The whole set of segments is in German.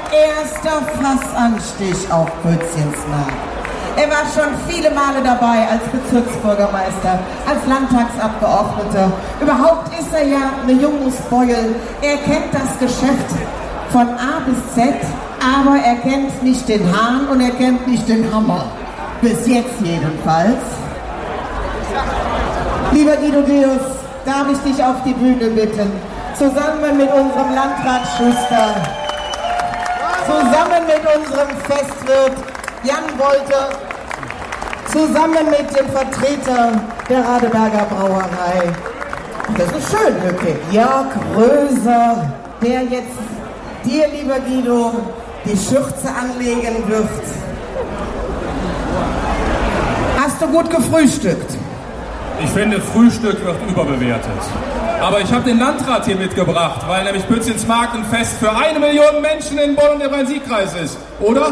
erster Fassanstich auf Pützchensmarkt. Er war schon viele Male dabei als Bezirksbürgermeister, als Landtagsabgeordneter. Überhaupt ist er ja eine Jungusbeul. Er kennt das Geschäft von A bis Z, aber er kennt nicht den Hahn und er kennt nicht den Hammer. Bis jetzt jedenfalls. Lieber Guido Deus, darf ich dich auf die Bühne bitten, zusammen mit unserem Landrat Schuster, zusammen mit unserem Festwirt Jan Wolter, zusammen mit dem Vertreter der Radeberger Brauerei. Das ist schön, Lücke. Jörg Röser, der jetzt dir, lieber Guido, die Schürze anlegen wird. Hast du gut gefrühstückt? Ich finde, Frühstück wird überbewertet. Aber ich habe den Landrat hier mitgebracht, weil nämlich Pützchensmarkt ein Fest für 1 Million Menschen in Bonn und im Rhein-Sieg-Kreis ist, oder?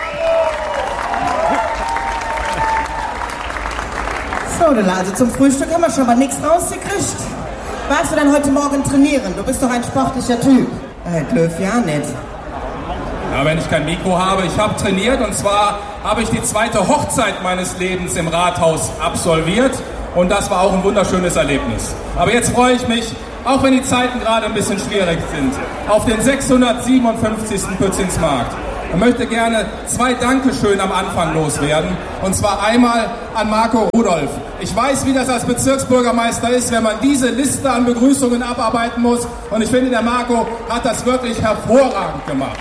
So, also zum Frühstück haben wir schon mal nichts rausgekriegt. Warst du dann heute Morgen trainieren? Du bist doch ein sportlicher Typ. Löw, ja nicht. Ja, wenn ich kein Mikro habe, ich habe trainiert und zwar habe ich die 2. Hochzeit meines Lebens im Rathaus absolviert und das war auch ein wunderschönes Erlebnis. Aber jetzt freue ich mich, auch wenn die Zeiten gerade ein bisschen schwierig sind, auf den 657. Pützchensmarkt. Ich möchte gerne 2 Dankeschön am Anfang loswerden. Und zwar einmal an Marco Rudolph. Ich weiß, wie das als Bezirksbürgermeister ist, wenn man diese Liste an Begrüßungen abarbeiten muss. Und ich finde, der Marco hat das wirklich hervorragend gemacht.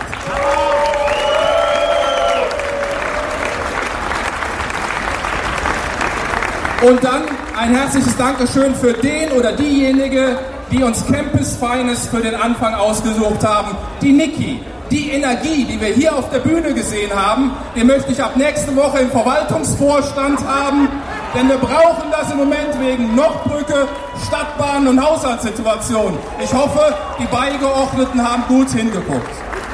Und dann ein herzliches Dankeschön für den oder diejenige, die uns Campus Finest für den Anfang ausgesucht haben, die Niki. Die Energie, die wir hier auf der Bühne gesehen haben, die möchte ich ab nächste Woche im Verwaltungsvorstand haben, denn wir brauchen das im Moment wegen Nordbrücke, Stadtbahn und Haushaltssituation. Ich hoffe, die Beigeordneten haben gut hingeguckt.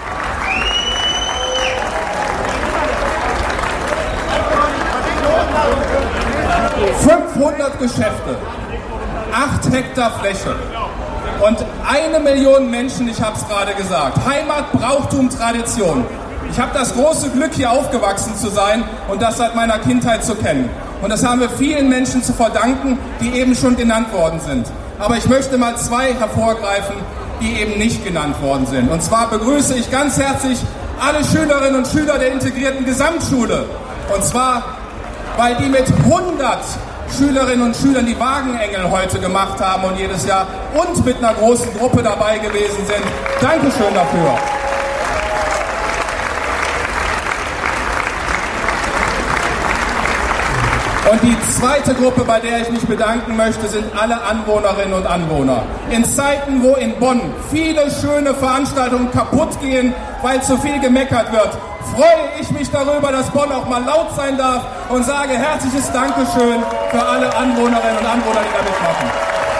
...500 Geschäfte, 8 Hektar Fläche und 1 Million Menschen, ich habe es gerade gesagt. Heimat, Brauchtum, Tradition. Ich habe das große Glück, hier aufgewachsen zu sein und das seit meiner Kindheit zu kennen. Und das haben wir vielen Menschen zu verdanken, die eben schon genannt worden sind. Aber ich möchte mal 2 hervorgreifen, die eben nicht genannt worden sind. Und zwar begrüße ich ganz herzlich alle Schülerinnen und Schüler der integrierten Gesamtschule. Und zwar, weil die mit 100 Schülerinnen und Schülern die Wagenengel heute gemacht haben und jedes Jahr und mit einer großen Gruppe dabei gewesen sind. Dankeschön dafür. Und die zweite Gruppe, bei der ich mich bedanken möchte, sind alle Anwohnerinnen und Anwohner. In Zeiten, wo in Bonn viele schöne Veranstaltungen kaputt gehen, weil zu viel gemeckert wird, freue ich mich darüber, dass Bonn auch mal laut sein darf und sage herzliches Dankeschön für alle Anwohnerinnen und Anwohner, die da mitmachen.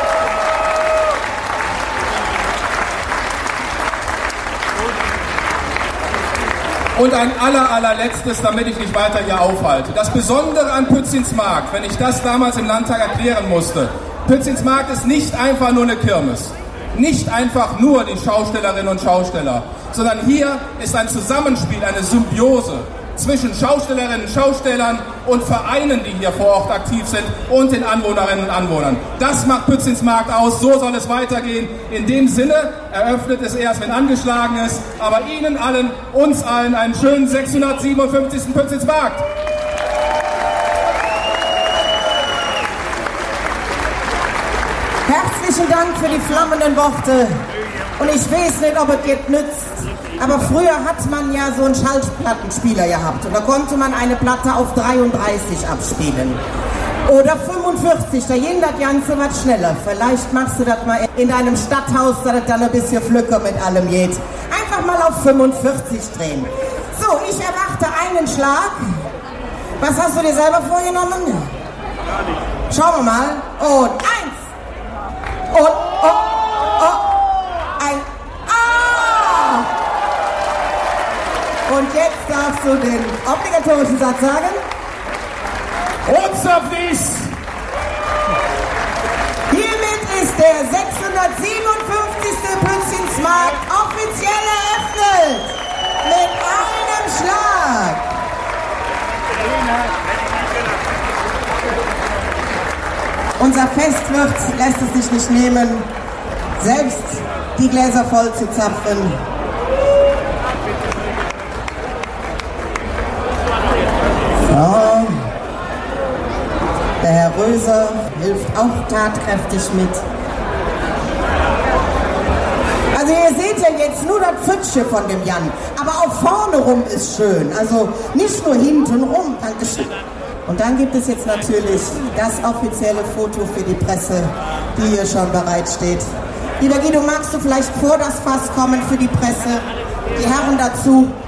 Und ein allerletztes, damit ich nicht weiter hier aufhalte. Das Besondere an Pützchensmarkt, wenn ich das damals im Landtag erklären musste, Pützchensmarkt ist nicht einfach nur eine Kirmes. Nicht einfach nur die Schaustellerinnen und Schausteller, sondern hier ist ein Zusammenspiel, eine Symbiose zwischen Schaustellerinnen und Schaustellern und Vereinen, die hier vor Ort aktiv sind und den Anwohnerinnen und Anwohnern. Das macht Pützchensmarkt aus, so soll es weitergehen. In dem Sinne eröffnet es erst, wenn angeschlagen ist, aber Ihnen allen, uns allen einen schönen 657. Pützchensmarkt. Herzlichen Dank für die flammenden Worte. Und ich weiß nicht, ob es jetzt nützt, aber früher hat man ja so einen Schallplattenspieler gehabt und da konnte man eine Platte auf 33 abspielen. Oder 45, da ging das Ganze was schneller. Vielleicht machst du das mal in deinem Stadthaus, dass es dann ein bisschen flücker mit allem geht. Einfach mal auf 45 drehen. So, ich erwarte einen Schlag. Was hast du dir selber vorgenommen? Schauen wir mal. Und 1. Und, ein A. Und jetzt darfst du den obligatorischen Satz sagen. Unser Wies! Hiermit ist der 657. Pützchensmarkt offiziell eröffnet. Unser Festwirt lässt es sich nicht nehmen, selbst die Gläser voll zu zapfen. So. Der Herr Röser hilft auch tatkräftig mit. Also ihr seht ja jetzt nur das Pfützchen von dem Jan, aber auch vorne rum ist schön, also nicht nur hinten rum. Dankeschön. Und dann gibt es jetzt natürlich das offizielle Foto für die Presse, die hier schon bereitsteht. Lieber Guido, magst du vielleicht vor das Fass kommen für die Presse? Die Herren dazu.